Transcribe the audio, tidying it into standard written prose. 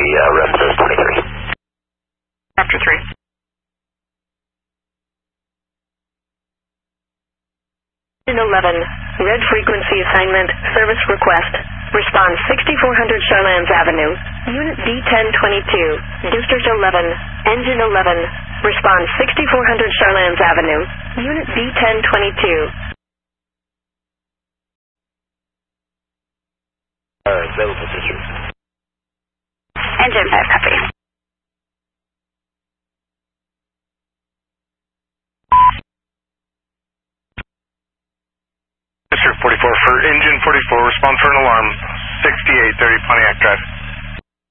resident 23. After 3. Engine 11, red frequency assignment, service request. Response 6400 Charlands Avenue, Unit D1022, District 11, Engine 11. Response 6400 Charlands Avenue, Unit D1022. Available district. Engine 5, copy. District 44 for Engine 44, respond for an alarm, 6830 Pontiac Drive.